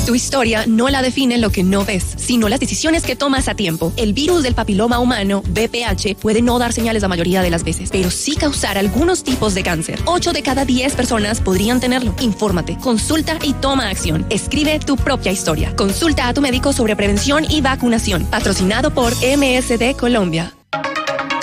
Tu historia no la define lo que no ves, sino las decisiones que tomas a tiempo. El virus del papiloma humano, VPH, puede no dar señales la mayoría de las veces, pero sí causar algunos tipos de cáncer. 8 de cada 10 personas podrían tenerlo. Infórmate, consulta y toma acción. Escribe tu propia historia. Consulta a tu médico sobre prevención y vacunación. Patrocinado por MSD Colombia.